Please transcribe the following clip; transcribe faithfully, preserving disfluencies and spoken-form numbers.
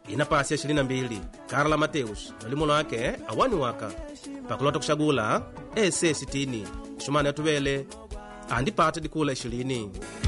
ina pasi ya ishirini na mbili. Karla Mateus nalimulo wake awani waka pakulota kushagula ese sitini shumana ya tuvele andipata dikula ishirini.